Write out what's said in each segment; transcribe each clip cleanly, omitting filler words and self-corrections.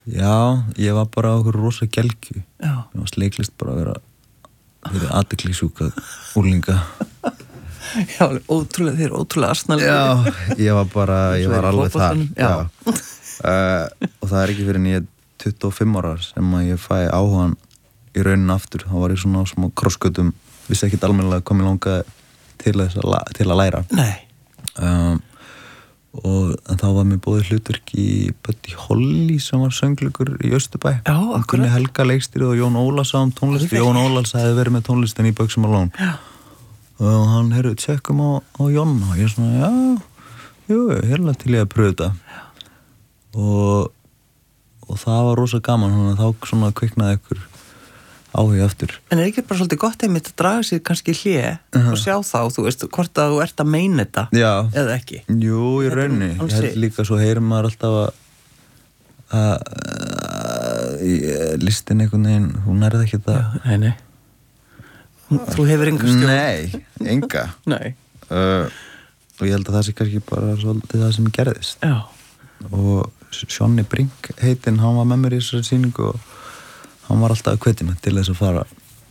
Já, ég var bara á okkur rosa gelgju. Já. Mér varst leiklist bara að vera fyrir athyglisjúka úrlinga. Já, ótrúlega, þið ótrúlega asnalega. Já, ég var alveg þar. Já. Og það ekki fyrir en ég 25 ára sem að ég fæ áhugan í raunin aftur. Þá var ég svona á smá krossgötum, vissi ekkert almennilega hvað mér langaði til að læra. Nei. En þá var mér boðið hlutverk í Buddy Holly sem var söngleikur í Austurbæ. Já, akkurat. Helga leikstýrið og Jón Ólafs á tónlist. Jón Ólafs hefði verið með tónlistin í Bugsum Alone. Já. Og hann tjekkum á Jón og ég svona, hérlega til ég að pröfa þetta. Og það var rosa gaman, þannig að þá svona kviknaði ykkur áhuga aftur. En ekki bara svolítið gott einmitt að draga sér kannski hlé og sjá þá, þú veist, hvort að þú ert að meina þetta eða ekki? Jú, í rauninni. Ég held líka svo heyrir maður alltaf að listin einhvern veginn, hún nærði ekki það. Nei. Þú hefur enga stjórn? Nei, enga. Nei. Og ég held að það sé kannski bara svolítið það sem gerðist. Já. Og Sjónni Brink heitinn, hann var með mér í þessari sýningu og hann var alltaf að hvetja mig til þess að fara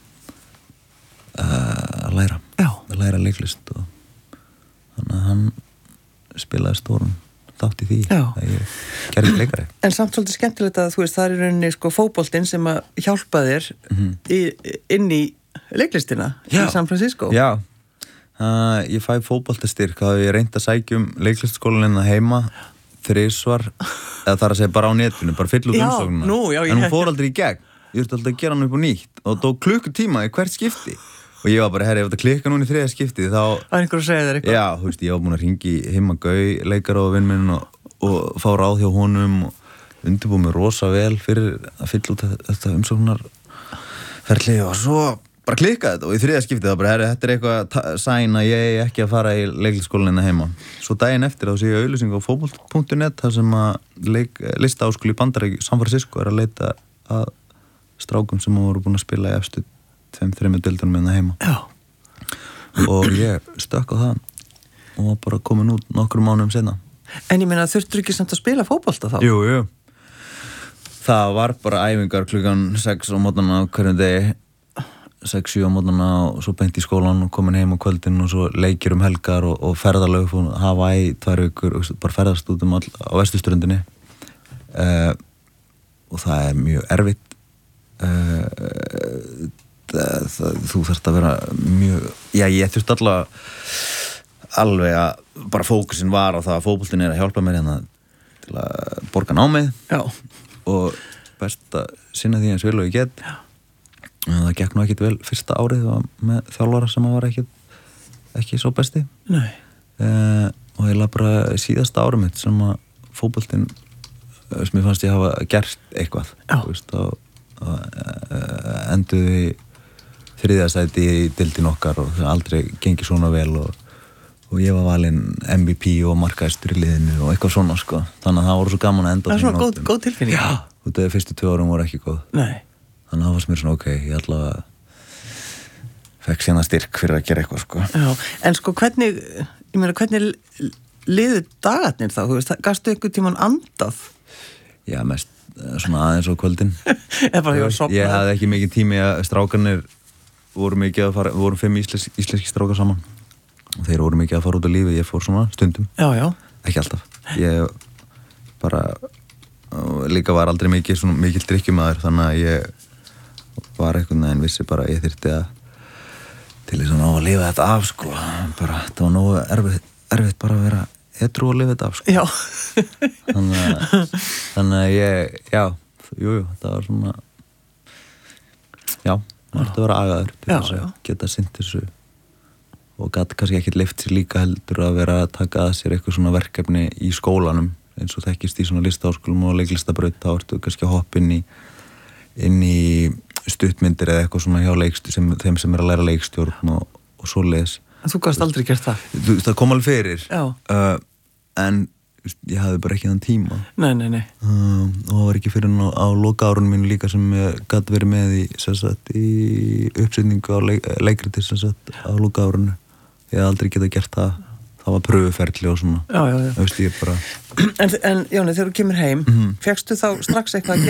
að læra leiklist og þannig að hann spilaði stórum þátt í því að ég gerði leikari. En samt svolítið skemmtilegt að þú veist, það er í rauninni sko fótboltinn sem að hjálpa þér inn í leiklistina í San Francisco. Já, ég fæ fótboltastyrk, þá hef ég reynt að sækja leiklistskólanina heima þrisvar, eða þar að segja bara á netinu, bara fylla út umsóknina. En hún fór aldrei í gegn. Ég þurfti alltaf að gera hann upp á nýtt og það tók klukkutíma í hvert skipti og ég var bara, ef þetta klikka núna í 3. skipti þá var einhver að segja þér eitthvað? Já, þú veist, ég var búin að hringi heima Gau, leikara og vinn minn og fá ráð hjá honum og undirbúið mig rosa vel fyrir að fylla út þetta umsóknarferli og svo bara klikkaði þetta og í 3. skipti þá bara, þetta eitthvað sæn að ég ekki að fara í leiklisskólanina heima. Svo daginn eftir þá sé ég auglýsingu á fótbolt.net þar sem að listaháskóli í Bandaríkjunum, San Francisco, að leita að strákum sem voru búin að spila í efstu 2-3 deildunum hérna heima. Já. Og ég stökk á það og var bara komin út nokkrum mánuðum seinna. En ég meina, þurftur ekki samt að spila fótbolta þá? Jú. Það var bara æfingar klukkan 6 á mótnana hverjum degi, 6-7 á mótnana og svo beint í skólan og komin heim á kvöldin og svo leikir helgar og ferðalög og Hawaii 2 vikur og bara ferðast út á vesturströndinni. Og það er mjög erfitt. Þú þarft að vera mjög, ég þurfti alveg að bara fókusin var á það að fótboltinn að hjálpa mér hérna til að borga námið. Já. Og best að sinna því eins vel og ég get. Það gekk nú ekkit vel fyrsta árið með þjálfara sem var ekki svo besti. Nei. Og eiginlega bara síðasta árið mitt sem að fótboltinn sem ég fannst ég hafa gert eitthvað. Já. Þú veist, enduði 3. sæti í deildin okkar og það aldrei gengi svona vel og ég var valinn MVP og markaðistur í liðinu og eitthvað svona sko. Þannig að það voru svo gaman að enda. Það er svona góð tilfinning. Já, og það fyrstu 2 árum voru ekki góð. Nei. Þannig að það var mér svona ég allavega fekk síðan styrk fyrir að gera eitthvað sko. Já, en sko hvernig liðu dagarnir þá? Þú veist, gastu einhvern tímann andað? Já, mest svona aðeins á kvöldin. Ég hafði ekki mikið tími að strákarnir voru mikið að fara, við vorum 5 íslenski strákar saman og þeir voru mikið að fara út á lífi, ég fór svona stundum. Já. Ekki alltaf. Ég bara líka var aldrei mikil drykkjumaður, þannig að ég var einhvern veginn vissi bara að ég þyrfti til þess að lifa þetta af sko. Bara, þetta var nógu erfitt bara að vera edrú að lifa þetta af sko. Já. Þannig að ég, jú, það var svona maður ætti að vera agaður til þess að geta sinnt þessu og gat kannski ekkert leyft sér líka heldur að vera að taka að sér eitthvað svona verkefni í skólanum eins og þekkist í svona listaháskólum og leiklistabraut, þá ertu kannski að hoppa inn í stuttmyndir eða eitthvað svona hjá þeim sem er að læra leikstjórn og svoleiðis. En þú gafst aldrei gert það? Það kom alveg fyrir. Já. En ég hafði bara ekki þann tíma. Nei. Og það var ekki fyrir á lokaárunum mínu líka sem ég gat verið með í uppsetningu á leikriti á lokaárunu. Ég hafði aldrei getað gert það þá það var pröfuferli og svona. Já. Það veist ég bara. En Jóni, þegar þú kemur heim, fékkstu þá strax eitthvað að